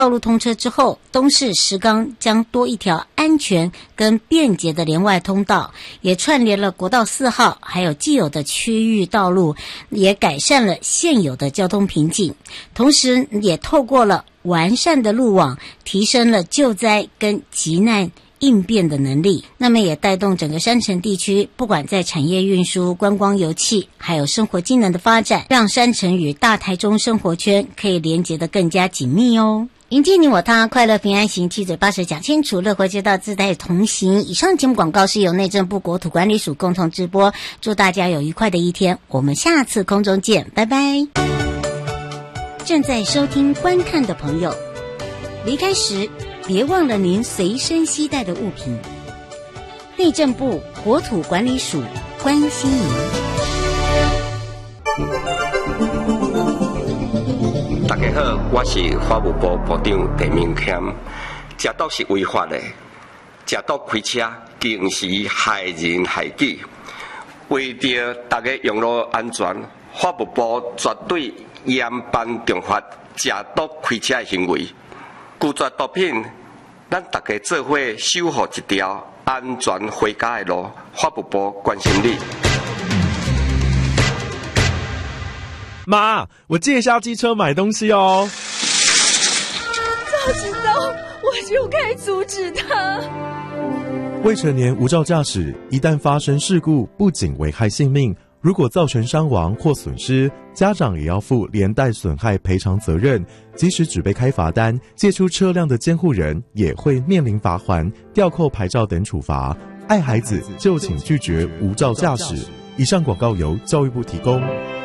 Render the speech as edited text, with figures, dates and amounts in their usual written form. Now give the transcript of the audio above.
道路通车之后，东势石冈将多一条安全跟便捷的连外通道，也串联了国道4号还有既有的区域道路，也改善了现有的交通瓶颈，同时也透过了完善的路网，提升了救灾跟急难应变的能力，那么也带动整个山城地区，不管在产业运输、观光游憩，还有生活机能的发展，让山城与大台中生活圈可以连结得更加紧密哦。迎接你我他，快乐平安行，七嘴八舌讲清楚，乐活街道自带同行。以上节目广告是由内政部国土管理署共同直播，祝大家有愉快的一天，我们下次空中见，拜拜。正在收听观看的朋友，离开时别忘了您随身携带的物品。内政部国土管理署关心您。 大家好，我是法务部部长陈明谦。食毒是违法的，食毒开车更是害人害己。为着大家用路安全，法务部绝对严办重罚食毒开车的行为。拒绝毒品，咱大家做伙守护一条安全回家的路。法务部关心你。 妈，我借一下机车买东西哦。 早知道我就该阻止他。 未成年无照驾驶，一旦发生事故，不仅危害性命，如果造成伤亡或损失，家长也要负连带损害赔偿责任。即使只被开罚单，借出车辆的监护人也会面临罚锾、吊扣牌照等处罚。爱孩子就请拒绝无照驾驶。以上广告由教育部提供。